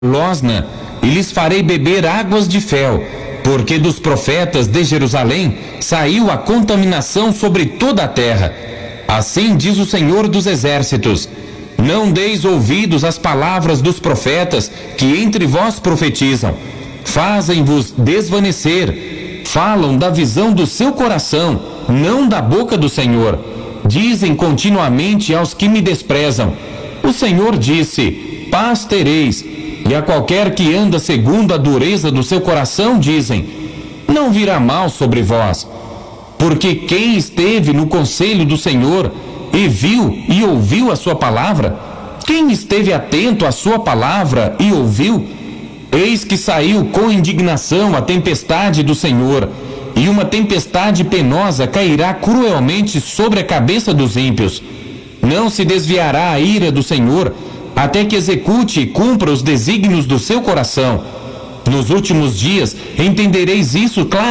Losna, e lhes farei beber águas de fel, porque dos profetas de Jerusalém saiu a contaminação sobre toda a terra. Assim diz o Senhor dos Exércitos: não deis ouvidos às palavras dos profetas que entre vós profetizam. Fazem-vos desvanecer, falam da visão do seu coração, não da boca do Senhor. Dizem continuamente aos que me desprezam: o Senhor disse, paz tereis. E a qualquer que anda segundo a dureza do seu coração dizem: não virá mal sobre vós. Porque quem esteve no conselho do Senhor e viu e ouviu a sua palavra? Quem esteve atento à sua palavra e ouviu? Eis que saiu com indignação a tempestade do Senhor, e uma tempestade penosa cairá cruelmente sobre a cabeça dos ímpios. Não se desviará a ira do Senhor, até que execute e cumpra os desígnios do seu coração. Nos últimos dias entendereis isso claramente.